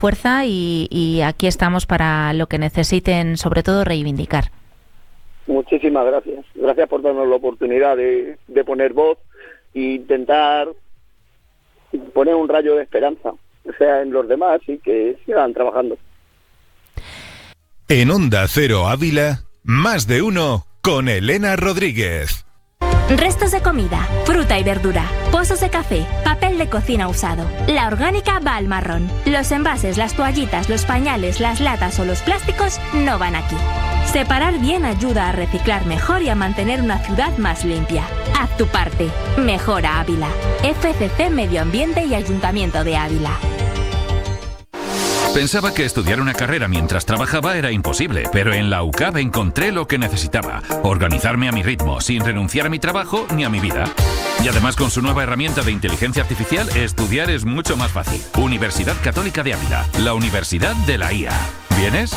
fuerza y aquí estamos para lo que necesiten, sobre todo reivindicar. Muchísimas gracias. Gracias por darnos la oportunidad de poner voz e intentar poner un rayo de esperanza, o sea, en los demás y que sigan trabajando. En Onda Cero Ávila, Más de Uno con Elena Rodríguez. Restos de comida, fruta y verdura, pozos de café, papel de cocina usado. La orgánica va al marrón. Los envases, las toallitas, los pañales, las latas o los plásticos no van aquí. Separar bien ayuda a reciclar mejor y a mantener una ciudad más limpia. Haz tu parte. Mejora Ávila. FCC Medio Ambiente y Ayuntamiento de Ávila. Pensaba que estudiar una carrera mientras trabajaba era imposible, pero en la UCAB encontré lo que necesitaba: organizarme a mi ritmo, sin renunciar a mi trabajo ni a mi vida. Y además, con su nueva herramienta de inteligencia artificial, estudiar es mucho más fácil. Universidad Católica de Ávila, la universidad de la IA. ¿Vienes?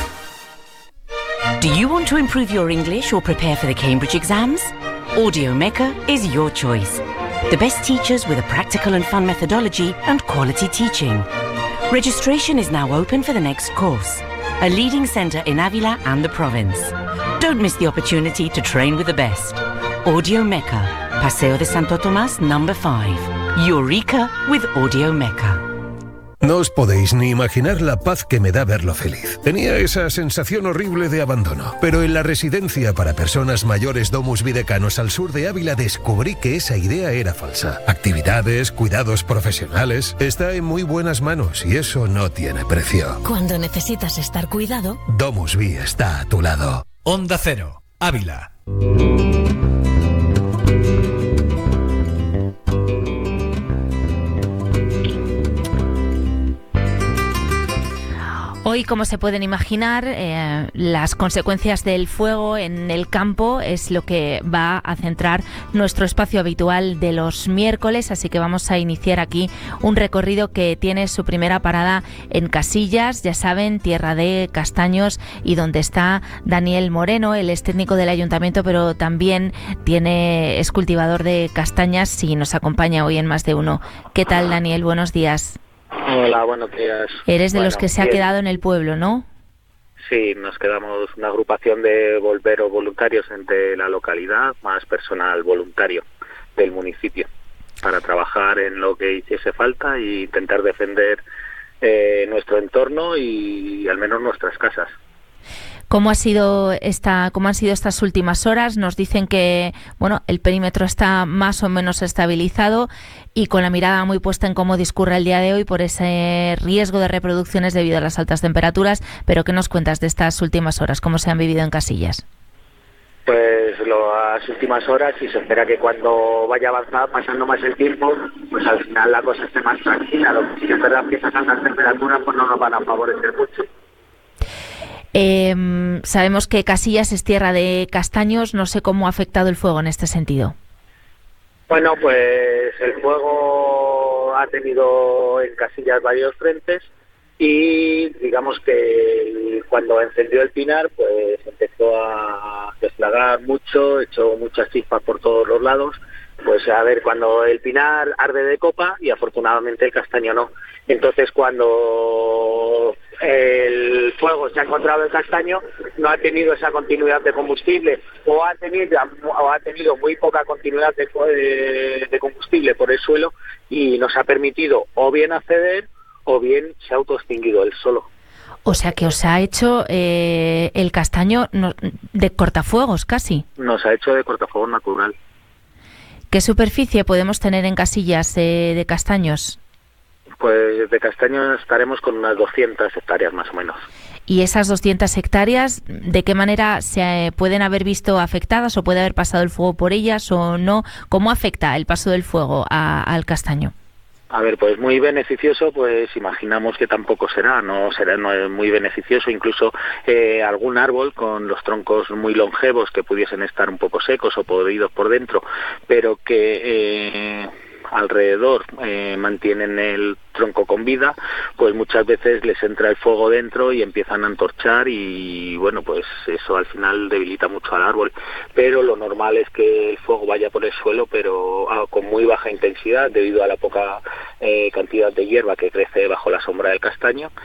Do you want to improve your English or prepare for the Cambridge exams? Audiomeca is your choice. The best teachers with a practical and fun methodology and quality teaching. Registration is now open for the next course. A leading centre in Ávila and the province. Don't miss the opportunity to train with the best. Audiomeca, Paseo de Santo Tomás, number 5. Eureka with Audiomeca. No os podéis ni imaginar la paz que me da verlo feliz. Tenía esa sensación horrible de abandono, pero en la residencia para personas mayores Domus Videcanos al sur de Ávila descubrí que esa idea era falsa. Actividades, cuidados profesionales, está en muy buenas manos y eso no tiene precio. Cuando necesitas estar cuidado, Domus Vi está a tu lado. Onda Cero, Ávila. Hoy, como se pueden imaginar, las consecuencias del fuego en el campo es lo que va a centrar nuestro espacio habitual de los miércoles, así que vamos a iniciar aquí un recorrido que tiene su primera parada en Casillas, ya saben, tierra de castaños, y donde está Daniel Moreno. Él es técnico del ayuntamiento, pero también es cultivador de castañas y nos acompaña hoy en Más de Uno. ¿Qué tal, Daniel? Buenos días. Hola, buenos días. Eres de los que se ha quedado en el pueblo, ¿no? Sí, nos quedamos una agrupación de bomberos voluntarios entre la localidad, más personal voluntario del municipio, para trabajar en lo que hiciese falta e intentar defender nuestro entorno y al menos nuestras casas. ¿Cómo han sido estas últimas horas? Nos dicen que el perímetro está más o menos estabilizado y con la mirada muy puesta en cómo discurre el día de hoy por ese riesgo de reproducciones debido a las altas temperaturas. Pero ¿qué nos cuentas de estas últimas horas? ¿Cómo se han vivido en Casillas? Pues las últimas horas, y se espera que cuando vaya pasando más el tiempo, pues al final la cosa esté más tranquila. Lo que sí que es verdad que esas altas temperaturas pues no nos van a favorecer mucho. Sabemos que Casillas es tierra de castaños, no sé cómo ha afectado el fuego en este sentido. Bueno, pues el fuego ha tenido en Casillas varios frentes y digamos que cuando encendió el pinar pues empezó a desflagrar mucho, echó muchas chispas por todos los lados. Pues a ver, cuando el pinar arde de copa y afortunadamente el castaño no. Entonces cuando el fuego se ha encontrado el castaño, no ha tenido esa continuidad de combustible o ha tenido muy poca continuidad de combustible por el suelo y nos ha permitido o bien acceder o bien se ha autoextinguido él solo. O sea que os ha hecho el castaño de cortafuegos casi. Nos ha hecho de cortafuegos natural. ¿Qué superficie podemos tener en Casillas de castaños? Pues de castaños estaremos con unas 200 hectáreas más o menos. ¿Y esas 200 hectáreas, de qué manera se pueden haber visto afectadas o puede haber pasado el fuego por ellas o no? ¿Cómo afecta el paso del fuego al castaño? A ver, pues muy beneficioso, pues imaginamos que tampoco será, no es muy beneficioso, incluso algún árbol con los troncos muy longevos que pudiesen estar un poco secos o podridos por dentro, pero que alrededor mantienen el tronco con vida, pues muchas veces les entra el fuego dentro y empiezan a antorchar y bueno, pues eso al final debilita mucho al árbol, pero lo normal es que el fuego vaya por el suelo, pero con muy baja intensidad debido a la poca cantidad de hierba que crece bajo la sombra del castaño,